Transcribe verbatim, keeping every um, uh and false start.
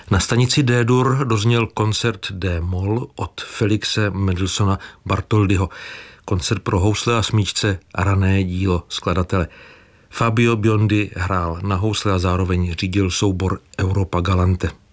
Na stanici D-dur dozněl koncert D-moll od Felixe Mendelssohna Bartholdyho. Koncert pro housle a smyčce a rané dílo skladatele. Fabio Biondi hrál na housle a zároveň řídil soubor Europa Galante.